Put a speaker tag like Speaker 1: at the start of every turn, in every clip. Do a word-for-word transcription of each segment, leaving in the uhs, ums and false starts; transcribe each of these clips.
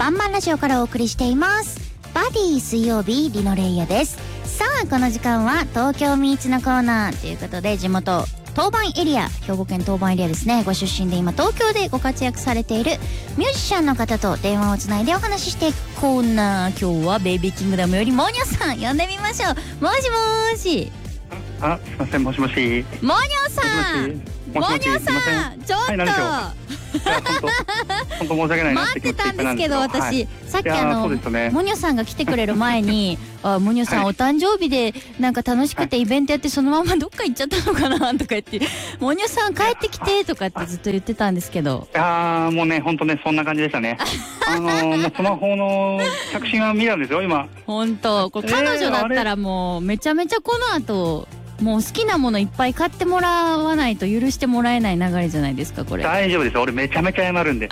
Speaker 1: ワンマンラジオからお送りしています。バディ水曜日リノレイヤです。さあこの時間は東京ミーツのコーナーということで、地元当番エリア、兵庫県当番エリアですね、ご出身で今東京でご活躍されているミュージシャンの方と電話をつないでお話ししていくコーナー。今日はベイビーキングダムよりモニョさん呼んでみましょう。もしもーし。
Speaker 2: あ、すいません、もしもし。
Speaker 1: モニョさん、モニョさん、ちょっと、
Speaker 2: はい、本当申し訳ないな
Speaker 1: 待ってたんですけど、私、はい、さっきあの、
Speaker 2: ね、
Speaker 1: モニョさんが来てくれる前にあ、モニョさん、はい、お誕生日でなんか楽しくてイベントやってそのままどっか行っちゃったのかなとか言ってモニョさん帰ってきてとかってずっと言ってたんですけど、
Speaker 2: いやーもうね、本当ね、そんな感じでしたね。あのー、もうスマホの着信は見たんですよ今。
Speaker 1: 本当これ彼女だったらもうめちゃめちゃこの後もう好きなものいっぱい買ってもらわないと許してもらえない流れじゃないですかこれ。
Speaker 2: 大丈夫です、俺めちゃめちゃ謝るんで。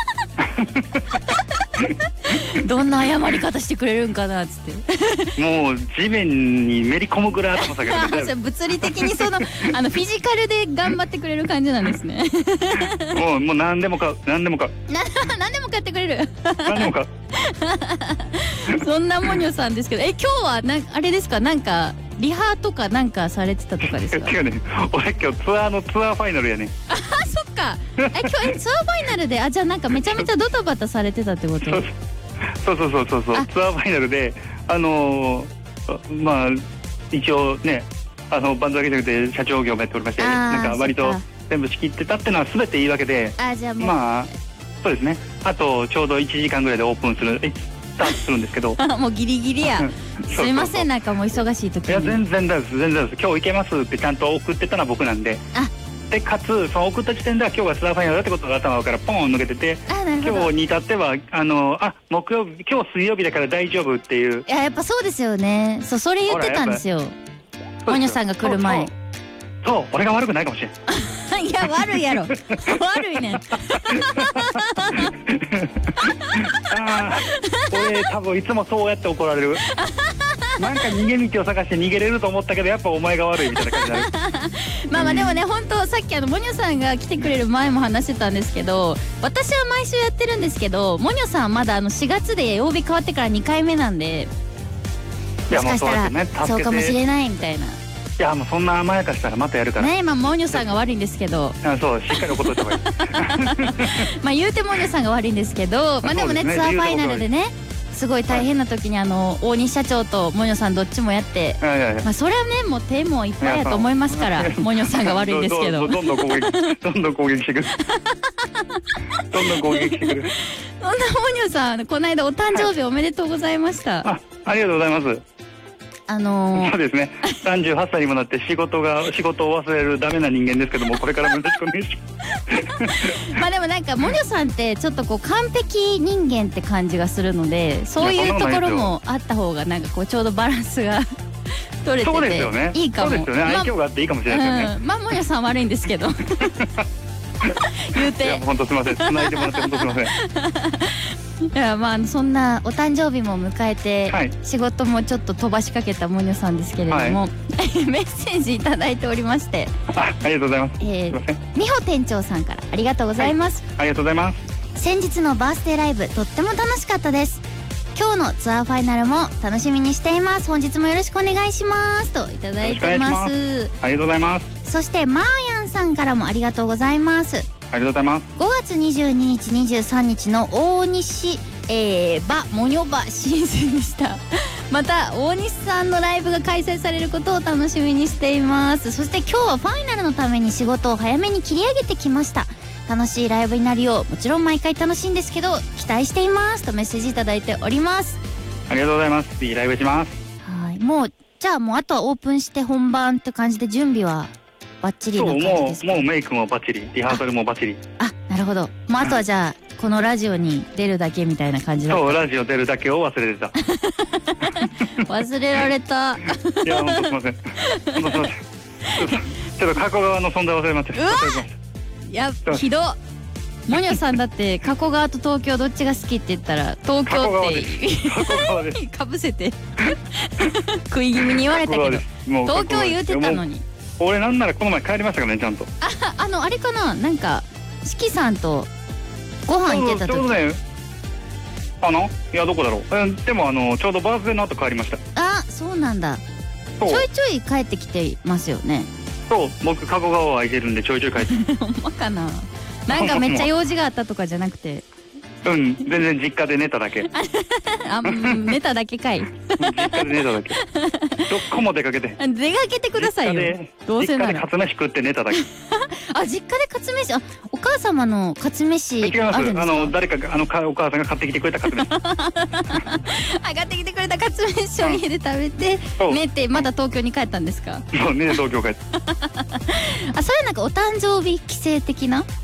Speaker 1: どんな謝り方してくれるんかなっつって
Speaker 2: もう地面にめり込むぐらい頭下げて
Speaker 1: 物理的にそのあのフィジカルで頑張ってくれる感じなんですね。
Speaker 2: もうもう何でもか何でもか
Speaker 1: な何でも買ってくれる
Speaker 2: 何でもか
Speaker 1: そんなモニョさんですけど、え今日はなあれですか、なんかリハとかなんかされてたとかですか？
Speaker 2: 違うね、俺今日ツアーのツアーファイナルやね。
Speaker 1: あそっか、え今日ツアーファイナルで、あじゃあなんかめちゃめちゃドタバタされてたってこと？
Speaker 2: そうそうそうそうそう、ツアーファイナルであのー、まあ一応ね、あのバンドだけじゃなくて社長業もやっておりまして、なんか割と全部仕切ってたってのは全て言い訳で、
Speaker 1: あじゃあもう
Speaker 2: まあそうですね、あとちょうどいちじかんぐらいでオープンするスタートするんですけすけど
Speaker 1: もうギリギリやすいません、なんかもう忙しい時に。
Speaker 2: いや全然大丈夫です、全然大丈夫です。今日行けますってちゃんと送ってたのは僕なんで、
Speaker 1: あ
Speaker 2: でかつその送った時点では今日がツアーファイナルだってことが頭からポン抜けてて、今日に至ってはあのあ木曜日今日水曜日だから大丈夫っていう。
Speaker 1: いややっぱそうですよね、そうそれ言ってたんですよモニョさんが来る前。
Speaker 2: そうそう、俺が悪くないかもしれん。
Speaker 1: いや悪いやろ悪いねん。
Speaker 2: あ俺多分いつもそうやって怒られる。なんか逃げ道を探して逃げれると思ったけどやっぱお前が悪いみたいな感じになる。
Speaker 1: まあまあでもね、本当さっきあのモニョさんが来てくれる前も話してたんですけど、私は毎週やってるんですけど、モニョさんはまだあのしがつで曜日変わってからにかいめなんで、もしかしたらそうかもしれないみたいな。
Speaker 2: いやもうそんな甘やかしたらまたやるから
Speaker 1: ね。まあモニョさんが悪いんですけど、
Speaker 2: あそうしっかり怒っといた方がいい。
Speaker 1: まあ言うてモニョさんが悪いんですけど、まあでもねツアーファイナルでねすごい大変な時にあの大西社長とモニョさんどっちもやって、まあそれはねもう手もいっぱいやと思いますからモニョさんが悪いんですけど、
Speaker 2: どんどん攻撃どんどん攻撃してくるどんどん攻撃してくる。
Speaker 1: そんなモニョさんこの間お誕生日おめでとうございました。
Speaker 2: あありがとうございます。あのー、そうですね、さんじゅうはっさいにもなって仕事が仕事を忘れるダメな人間ですけども、これからもよろしくお願いします。ま
Speaker 1: あでもなんかモニョさんってちょっとこう完璧人間って感じがするので、そういうところもあった方がなんかこうちょうどバランスが取れてて
Speaker 2: そうですよね、
Speaker 1: いいかも。
Speaker 2: そうですよね、愛嬌があっていいかもしれないですよね。
Speaker 1: まあモニョさん悪いんですけど言うて、い
Speaker 2: や本当すみません、繋いでもらって本当すみません。
Speaker 1: いやまあそんなお誕生日も迎えて、はい、仕事もちょっと飛ばしかけたモニョさんですけれども、はい、メッセージいただいておりまして、
Speaker 2: あ、ありがとうございます。
Speaker 1: えー、美穂店長さんからありがとうございます、
Speaker 2: はい、ありがとうございます。
Speaker 1: 先日のバースデーライブとっても楽しかったです。今日のツアーファイナルも楽しみにしています。本日もよろしくお願いしますといただいてます。
Speaker 2: ありがとうございます。
Speaker 1: そしてマーヤンさんからもありがとうございます。
Speaker 2: ありがとうございます。
Speaker 1: ごがつにじゅうににちにじゅうさんにちの大西えー、バモニョバ新鮮でした。また大西さんのライブが開催されることを楽しみにしています。そして今日はファイナルのために仕事を早めに切り上げてきました。楽しいライブになるようもちろん毎回楽しいんですけど期待していますとメッセージいただいております。
Speaker 2: ありがとうございます。いいライブします。
Speaker 1: はい、もうじゃあもうあとはオープンして本番って感じで準備はバッチリな感じですか？
Speaker 2: もうもうメイクもバッチリ、リハーサルもバッチリ。
Speaker 1: あ、なるほど。もうあとはじゃあこのラジオに出るだけみたいな感じだった。
Speaker 2: そうラジオ出るだけを忘れてた。
Speaker 1: 忘れられた。
Speaker 2: いや本当すみません。本当すみません。ちょっと加古川の存在忘れました。
Speaker 1: うわいやひど。モニョさんだって加古川と東京どっちが好きって言ったら東京ってかぶせて食い気味に言われたけど東京言うてたのに。
Speaker 2: 俺なんならこの前帰りましたからねちゃんと。
Speaker 1: ああのあれかな、なんか四季さんとご飯行ってた時。
Speaker 2: ちょうどね、 かないやどこだろう、えでもあのちょうどバースデーの後帰りました。
Speaker 1: あ、そうなんだ。ちょいちょい帰ってきてますよね。
Speaker 2: そう、僕加古川を空いてるんでちょいちょい帰って
Speaker 1: ほんまかな。なんかめっちゃ用事があったとかじゃなくて
Speaker 2: うん、全然実家で寝ただけ
Speaker 1: あ、寝ただけかい
Speaker 2: 実家で寝ただけどっこも出かけて
Speaker 1: 出かけてくださいよ。どうせなら
Speaker 2: 実家でカツ飯食って寝ただけ
Speaker 1: あ、実家でカツ飯、あ、お母様のカツ飯
Speaker 2: 違います。
Speaker 1: あるんですか？
Speaker 2: あの誰かがあのかお母さんが買ってきてくれたカツ飯
Speaker 1: 上がってきてくれたカツ飯を家で食べて
Speaker 2: そう
Speaker 1: 寝て、まだ東京に帰ったんですか？
Speaker 2: そうね、東京帰って
Speaker 1: あ、それなんかお誕生日帰省的な